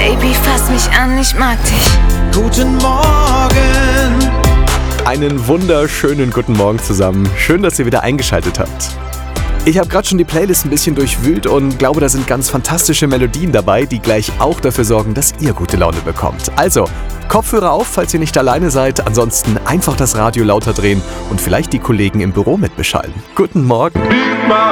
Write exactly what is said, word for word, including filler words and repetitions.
Baby, fass mich an, ich mag dich. Guten Morgen. Einen wunderschönen guten Morgen zusammen. Schön, dass ihr wieder eingeschaltet habt. Ich habe gerade schon die Playlist ein bisschen durchwühlt und glaube, da sind ganz fantastische Melodien dabei, die gleich auch dafür sorgen, dass ihr gute Laune bekommt. Also, Kopfhörer auf, falls ihr nicht alleine seid. Ansonsten einfach das Radio lauter drehen und vielleicht die Kollegen im Büro mitbeschallen. Guten Morgen.